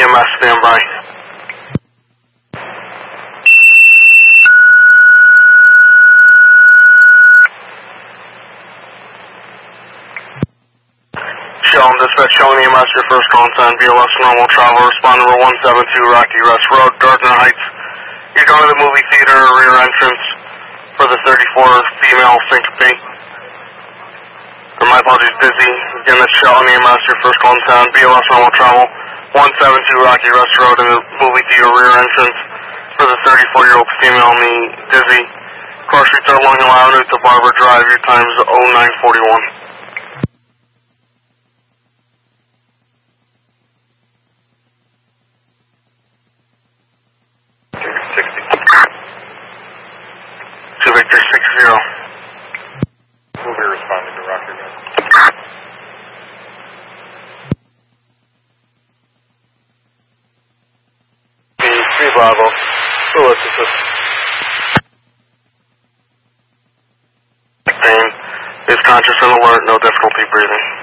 EMS standby. Sheldon Dispatch, showing EMS, your first call sign, BLS normal travel, respond number 172 Rocky Rest Road, Gardner Heights. You're going to the movie theater, rear entrance for the 34 female syncope. Or my apologies, Dizzy. Again, that's Sheldon EMS, your first call in town, BLS normal travel, 172 Rocky Rest Road in the movie theater rear entrance for the 34-year-old female named Dizzy. Car streets are Long Hill Avenue to Barber Drive. Your time is 0941. Victor 60. We'll be responding to Rocky Rest. C Bravo. Solicitor. Pain. Is conscious and alert. No difficulty breathing.